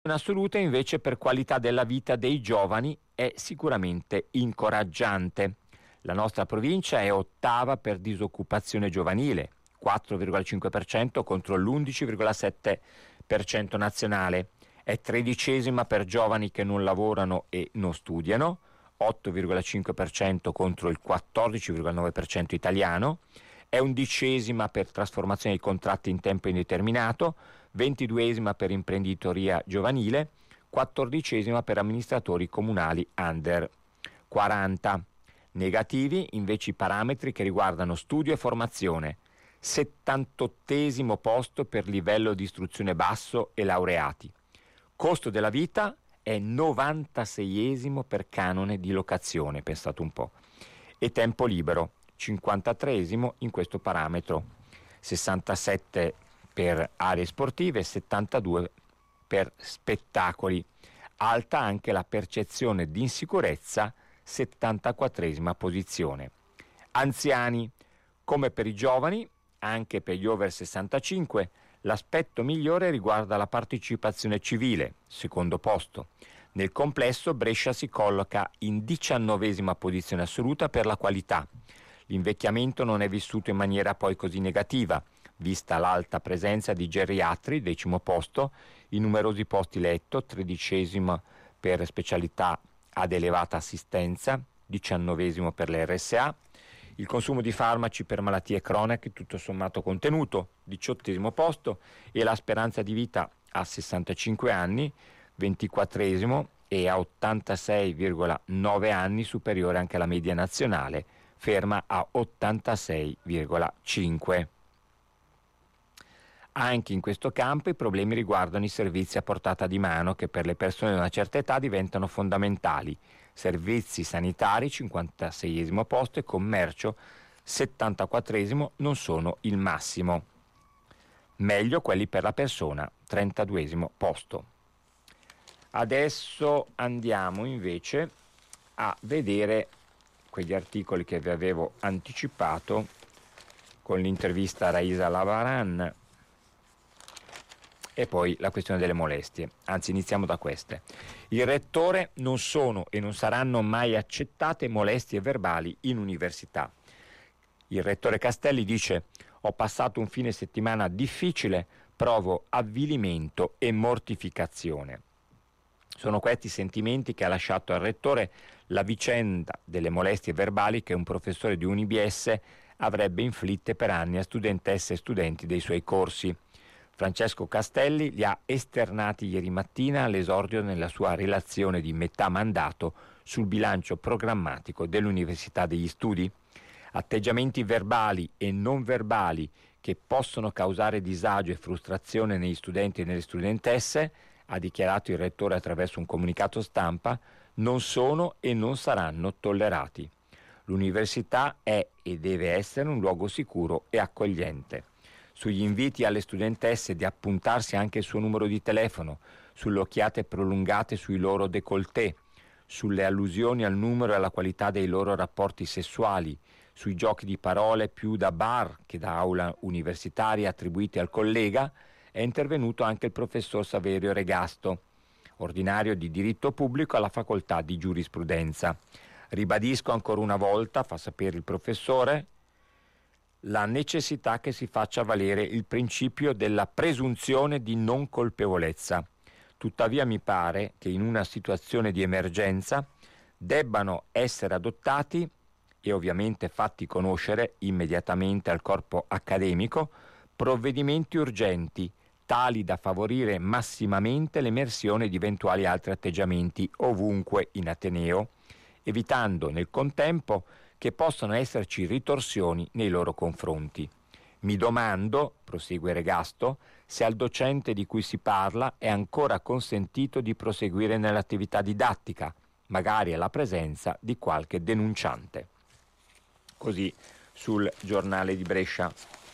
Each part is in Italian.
In assoluta invece per qualità della vita dei giovani è sicuramente incoraggiante. La nostra provincia è ottava per disoccupazione giovanile, 4,5% contro l'11,7% nazionale. È tredicesima per giovani che non lavorano e non studiano, 8,5% contro il 14,9% italiano. È undicesima per trasformazione di contratti in tempo indeterminato, 22esima per imprenditoria giovanile, 14esima per amministratori comunali under 40. Negativi invece i parametri che riguardano studio e formazione, 78esimo posto per livello di istruzione basso e laureati. Costo della vita è 96esimo per canone di locazione, pensate un po'. E tempo libero, 53esimo in questo parametro, 67 per aree sportive, 72 per spettacoli. Alta anche la percezione di insicurezza, 74esima posizione. Anziani, come per i giovani, anche per gli over 65, l'aspetto migliore riguarda la partecipazione civile, secondo posto. Nel complesso Brescia si colloca in 19esima posizione assoluta per la qualità. L'invecchiamento non è vissuto in maniera poi così negativa, vista l'alta presenza di geriatri, 10° posto, i numerosi posti letto, 13° per specialità ad elevata assistenza, 19° per le RSA, il consumo di farmaci per malattie croniche, tutto sommato contenuto, 18° posto, e la speranza di vita a 65 anni, 24° e a 86,9 anni, superiore anche alla media nazionale, ferma a 86,5. Anche in questo campo i problemi riguardano i servizi a portata di mano che per le persone di una certa età diventano fondamentali. Servizi sanitari, 56° posto, e commercio, 74° non sono il massimo. Meglio quelli per la persona, 32° posto. Adesso andiamo invece a vedere quegli articoli che vi avevo anticipato con l'intervista a Raisa Lavaran e poi la questione delle molestie. Anzi, iniziamo da queste. Il rettore: non sono e non saranno mai accettate molestie verbali in università. Il rettore Castelli dice: ho passato un fine settimana difficile, provo avvilimento e mortificazione. Sono questi sentimenti che ha lasciato al rettore la vicenda delle molestie verbali che un professore di UniBS avrebbe inflitte per anni a studentesse e studenti dei suoi corsi. Francesco Castelli li ha esternati ieri mattina all'esordio nella sua relazione di metà mandato sul bilancio programmatico dell'Università degli Studi. Atteggiamenti verbali e non verbali che possono causare disagio e frustrazione negli studenti e nelle studentesse, ha dichiarato il rettore attraverso un comunicato stampa, non sono e non saranno tollerati. L'università è e deve essere un luogo sicuro e accogliente. Sugli inviti alle studentesse di appuntarsi anche il suo numero di telefono, sulle occhiate prolungate sui loro décolleté, sulle allusioni al numero e alla qualità dei loro rapporti sessuali, sui giochi di parole più da bar che da aula universitaria attribuiti al collega, è intervenuto anche il professor Saverio Regasto, ordinario di diritto pubblico alla facoltà di giurisprudenza. Ribadisco ancora una volta, fa sapere il professore, la necessità che si faccia valere il principio della presunzione di non colpevolezza. Tuttavia mi pare che in una situazione di emergenza debbano essere adottati e ovviamente fatti conoscere immediatamente al corpo accademico provvedimenti urgenti tali da favorire massimamente l'emersione di eventuali altri atteggiamenti ovunque in ateneo, evitando nel contempo che possano esserci ritorsioni nei loro confronti. Mi domando, prosegue Regasto, se al docente di cui si parla è ancora consentito di proseguire nell'attività didattica, magari alla presenza di qualche denunciante. Così sul giornale di Brescia.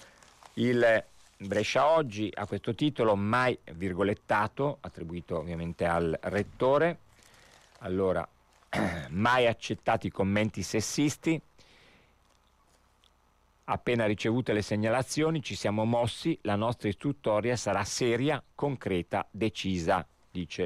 Il Brescia Oggi ha questo titolo, mai virgolettato, attribuito ovviamente al rettore. Allora, mai accettati commenti sessisti. Appena ricevute le segnalazioni ci siamo mossi, la nostra istruttoria sarà seria, concreta, decisa dice